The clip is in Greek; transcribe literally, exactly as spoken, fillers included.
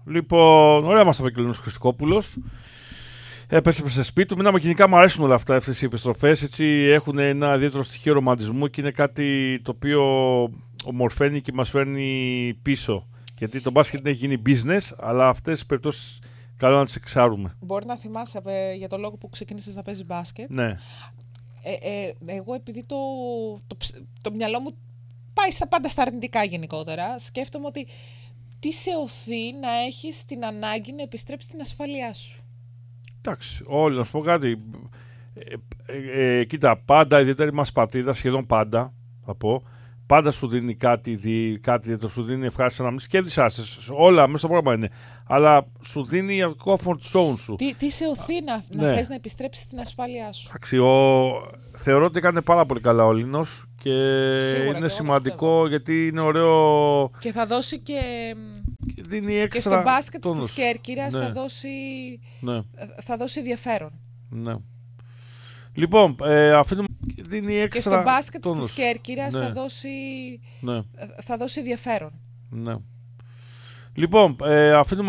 Λοιπόν, ωραία μας τα είπε και ο Λίνος Χριστικόπουλος. Έπεσε σε σπίτι του. Μείναμε γενικά, μου αρέσουν όλα αυτά αυτές οι επιστροφές. Έτσι, έχουν ένα ιδιαίτερο στοιχείο ρομαντισμού και είναι κάτι το οποίο ομορφαίνει και μας φέρνει πίσω. Γιατί το μπάσκετ έχει γίνει business, αλλά αυτές τις περιπτώσεις καλό να τις εξάρουμε. Μπορεί να θυμάσαι ε, για το λόγο που ξεκίνησες να παίζεις μπάσκετ. Ναι. Ε, ε, εγώ επειδή το, το, το μυαλό μου πάει στα πάντα στα αρνητικά γενικότερα, σκέφτομαι ότι τι σε οθεί να έχεις την ανάγκη να επιστρέψεις την ασφάλειά σου. Εντάξει, όλοι, να σου πω κάτι. Ε, ε, ε, κοίτα, πάντα, ιδιαίτερη μας πατρίδα, σχεδόν πάντα, θα πω, πάντα σου δίνει κάτι, δι, κάτι το σου δίνει ευχάριστη αναμνήσεις και δυσάρεστες. Όλα μέσα στο πρόγραμμα είναι. Αλλά σου δίνει comfort zone σου. Τι, τι σε οθεί να, ναι. να θες να επιστρέψεις την ασφάλειά σου. Εντάξει, ο... θεωρώ ότι έκανε πάρα πολύ καλά ο Λίνος και Σίγουρα, είναι και σημαντικό γιατί είναι ωραίο. Και θα δώσει και. Και δίνει έξτρα. Και στο μπάσκετ τόνους. της Κέρκυρας ναι. θα δώσει. Ναι. Θα δώσει ενδιαφέρον. Ναι. Λοιπόν, ε, αφήνουμε. Δίνει έξτρα. Και στο μπάσκετ τόνους. της Κέρκυρας ναι. θα δώσει. Ναι. Θα δώσει ενδιαφέρον. Ναι. Λοιπόν, ε, αφήνουμε.